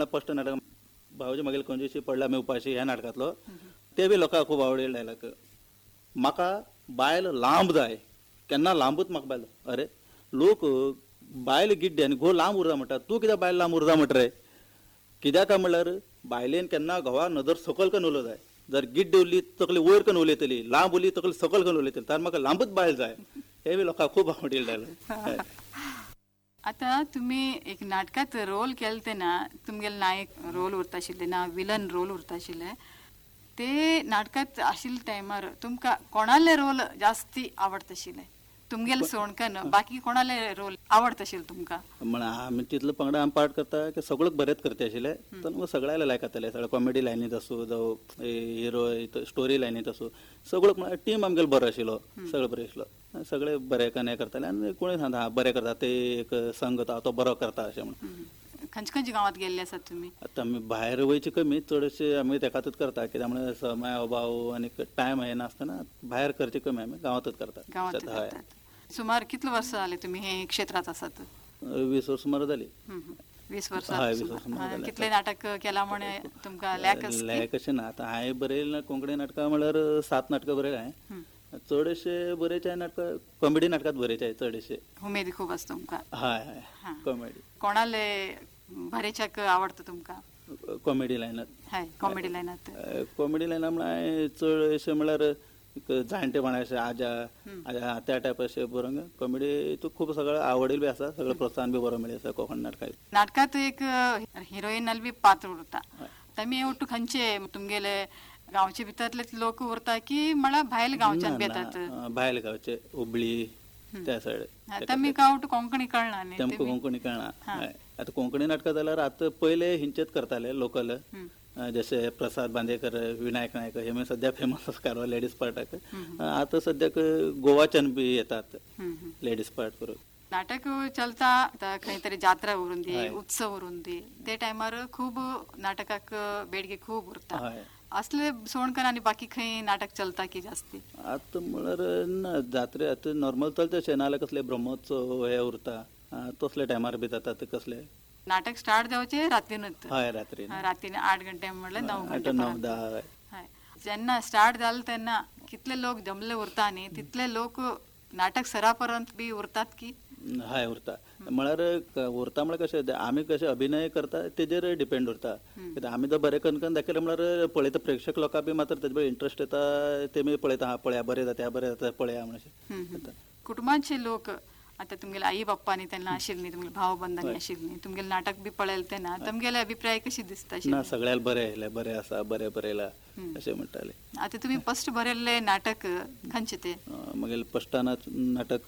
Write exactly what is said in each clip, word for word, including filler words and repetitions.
म्हळ्यार फस्ट नाटक भावजी मागीर खंयची पडला मी उपाशी ह्या नाटकांतलो ते बी लोकांक खूब आवडले डायलॉग. म्हाका बायल लांब जाय, केन्ना लांबूच म्हाका बायल. अरे लोक बायल गिड्डे आनी घो लांब उरता म्हणटा, तूं कित्याक बायल लांब उरता म्हणटा रे? कित्याक काय म्हणल्यार बायलेन केन्ना घोवा नदर सकयल करून उलोवं जाय. जर गिड्ड उरली तकली वयर करून उलयतली, लांब उरली तकली सकयल करून उलयतली, तर म्हाका लांबूच बायल जाय. हे बी लोकांक खूब आवडले डायलॉग. आता तुम्ही एक नाटकात रोल केले तेन्ना तुमगेले नायक रोल उरता आशिल्ले ना विलन रोल उरता आशिल्ले, ते नाटकात आशिल्ले टायमार तुमकां कोणाले रोल जास्ती आवडता आशिल्ले? तुमगेले सोडकन बाकी कोणाले रोल आवडता आशिल्ले तुमकां? म्हणा आमी तितलो पंगडा आमी पार्ट करता की सगळ्याक बरेंच करता आशिल्ले, तर मग सगळ्याला लायक जाताले. सगळे कॉमेडी लायनीत आसूं जावं हिरो स्टोरी लायनीत आसूं, सगळो म्हळ्यार टीम आमगेलो बरो आशिल्लो, सगळो बरो आशिल्लो. सगळे बरें कने करताले आनी कोणी सांगता हा बरें करता, ते एक संघ तो बरो करता अशें म्हणून. खंयच्या खंयच्या गांवांत गेल्ले आसात तुमी? आतां आमी भायर वयचे कमी, चडशे आमी तेकातूच करता, कित्याक म्हळ्यार समय अभाव आनी टायम हे नासतना भायर करचे कमी, आमी गांवांतूच करता. हय. सुमार कितले वर्स जाले तुमी हे क्षेत्रात आसात? वीस वर्स सुमार जाली. वीस वर्स. कितले नाटक केला म्हणे तुमकां लॅक लॅक अशें ना. आतां हांवें बरयलें कोंकणी नाटकां म्हळ्यार सात नाटकां बरयल्या हांवें. चडशे बरेचे नाटकां कॉमेडी नाटकात बरेचे चडशे. उमेदी खूब आसता तुमकां? हय हय कॉमेडी. कोणाले बरेच्याक आवडटा तुमकां? कॉमेडी लायनात. हय कॉमेडी लायनात. कॉमेडी लायना म्हळ्यार चडशे म्हळ्यार जाणटेपणा अशें आजा आजा त्या टायप अशें बरोवंक कॉमेडी हितून खूब सगळें आवडील बी आसा, सगळें प्रोत्साहन बी बरो मेळ्ळी आसा कोंकणी नाटकाक. नाटकात एक हिरोईनाल बी पात्र उरता, तुमी ओट्टू खंयचे तुमगेले गांवचे भितरले लोक उरता की म्हळ्यार भायल गांवच्यान बी येतात? भायल गांवचे हुबळी त्या सायड. तुमी गांवट कोंकणी कळना न्ही? तेमकां कोंकणी कळना. आतां कोंकणी नाटकां जाल्यार आतां पयले हिंचेच करताले लोकल, जशे प्रसाद बांदेकर, विनायक नायक हे मागीर सद्या फेमस आसा लेडीज पार्टाक. आतां सद्याक गोवाच्यान बी येतात लेडीज पार्ट करून. नाटक चलता खंय तरी जात्रा उरून दी, उत्सव उरून दी, ते टायमार खूब नाटकाक बेडगी खूब उरता. असले सोणकन आनी बाकी खंय नाटक चलता की जास्ती? आतां म्हळ्यार ना, जात्रे आतां नॉर्मल चलता अशें, नाल्यार कसले ब्रह्मोत्सव हे उरता तसले टायमार बी जातात. कसले नाटक स्टार्ट जावचे रातीनूच? हय रात्री रातीन आठ घंटे म्हणल्यार णव घंटे णव धा. हय. जेन्ना स्टार्ट जालें तेन्ना कितले लोक जमले उरता न्ही, तितले लोक नाटक सरा पर्यंत बी उरतात की? हय उरता. म्हळ्यार उरता म्हळ्यार कशें आमी कशें अभिनय करता तेजेर डिपेंड उरता. कित्याक आमी जर बरें करून दाखयलें म्हळ्यार पळयता प्रेक्षक लोकांक बी मात्र तेजे बरें इंट्रस्ट येता, तेमी पळयता हा पळया बरें जाता बरें जाता पळया म्हणून. कुटुंबाचे लोक आता तुमगेले आई बाप्पानी तेन्ना आशिल्ली, तुमगेले भाव बंधांनी आशिल्ली, तुमगेले नाटक बी पळयलें तेन्ना तुमगेले अभिप्राय कशी दिसता? ना सगळ्याक बरें आयलें, बरें आसा, बरें बरयलां अशें म्हणटाले. आता तुमी फस्ट बरयल्ले नाटक खंयचे ते? म्हगेलें फस्टान नाटक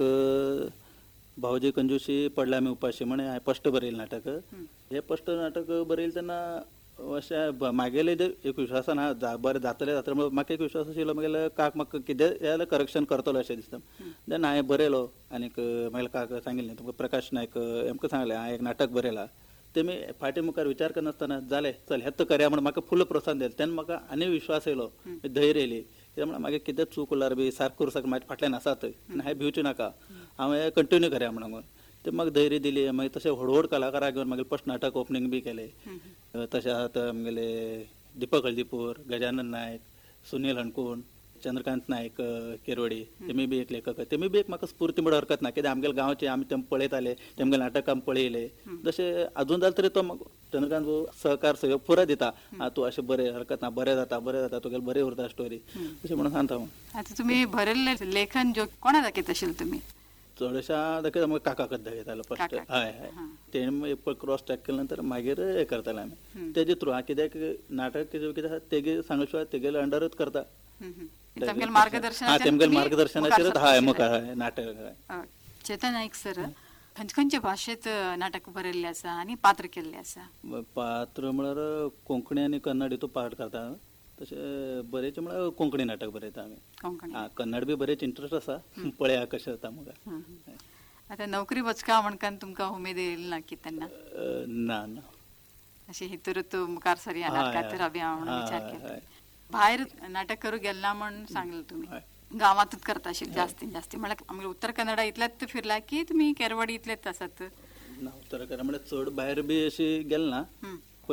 भावजी कंजूशी पडला मी उपाशी म्हणे हांवें फस्ट बरयलें नाटक. हे फस्ट नाटक बरयलें तेन्ना अशें म्हागेले एक विश्वासान हा बरें जातलें जातलें म्हणून म्हाका एक विश्वास आशिल्लो. म्हगेले काक म्हाका कितें जाल्यार करेक्शन करतलो अशें दिसता. देन हांवें बरयलो आनीक म्हगेले काक सांगिल्लें तुमकां प्रकाश नायक आमकां सांगलें हांवें एक नाटक बरयलां. तेमी फाटी मुखार विचार करनासतना जालें चल हेच करया म्हणून म्हाका फुल्ल प्रोत्साहन दिलें. तेन्ना म्हाका आनी विश्वास येयलो, धैर्य येयली. कित्याक म्हळ्यार म्हागे कितें चूक उरल्यार बी सारको करूं सारकें म्हाज्या फाटल्यान आसात आनी हांवें भिवचें नाका, हांवें कंटिन्यू करया म्हणून ते म्हाका धैर्य दिली. मागीर तशें व्हड कलाकाराक घेवन मागीर फस्ट नाटक ओपनिंग बी केलें. तशें आतां आमगेले दिपक हळदीपूर, गजानन नायक, सुनील हणकूण, चंद्रकांत नायक केरवडी, तेमी बी एक लेखक, तेमी बी एक म्हाका स्फूर्ती म्हणून हरकत ना. कित्याक आमगेले गांवचे आमी तें पळयताले, तेमगेले नाटक आमी पळयले. जशें आजून जाल्यार तरी तो चंद्रकांत सहकार सहयोग पुरो दिता. आ तूं अशें बरें हरकत ना, बरें जाता बरें जाता तुगेलें बरें उरता स्टोरी अशें म्हणून सांगता हांव. आतां तुमी बरयल्लें लेखन जो कोणा दाखयत आशिल्ले तुमी? चडशा दाखयता म्हाका काकाकच दाखयतालो फस्ट. हय हय तेणे क्रॉस चॅक केले नंतर मागीर हे करताले आमी तेजे थ्रू. कित्याक नाटक कितें तेगे सांगले शिवाय तेगेले अंडरूच करता. तेमगेले मार्गदर्शन हा तेमगेले मार्गदर्शनाचेर हय मुखार हय नाटक. हय चेतन नायक सर, खंयचे खंयचे भाशेंत नाटक बरयल्लें आसा आनी पात्र केल्लें आसा? पात्र म्हळ्यार कोंकणी आनी कन्नड हितून पार्ट करता. तशें बरेंचें म्हळ्यार कोंकणी नाटक बरयता आमी. कोंकणी हा कन्नड बी बरेंच इंट्रस्ट आसा, पळया कशें जाता म्हाका. आतां नोकरी वचका म्हणकन तुमकां उमेद येयली ना की तेन्ना? ना ना अशें हितूरूच मुखार सरया नाटकांत रावया म्हणून विचार केलो. भायर नाटक करूं गेलना म्हण सांगलें तुमी, गांवांतूच करता आशिल्लें जास्तीत जास्त म्हळ्यार आमगे उत्तर कन्नडा इतलेंच फिरला की तुमी केरवडी इतलेंच आसात? ना उत्तर कन्नडा म्हळ्यार चड भायर बी अशी गेल ना.